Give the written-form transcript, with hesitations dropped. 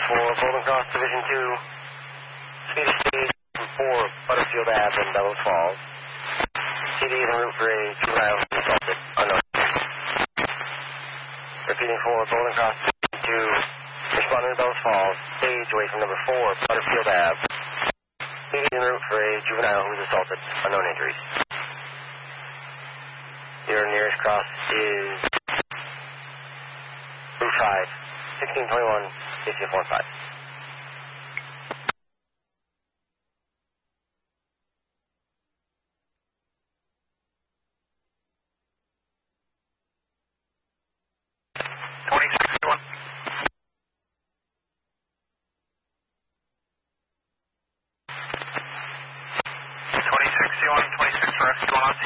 Golden Cross Division 2. Speed of stage from 4 Butterfield Ave in Bellows Falls. CD is en route for a juvenile assaulted unknown. Repeating 4 Golden Cross Division 2. Responding to Bellows Falls. Stage away from number 4 Butterfield Ave. CD is en route for a juvenile who was assaulted. Unknown injuries. Your nearest cross is Route 5, 1621, 1545.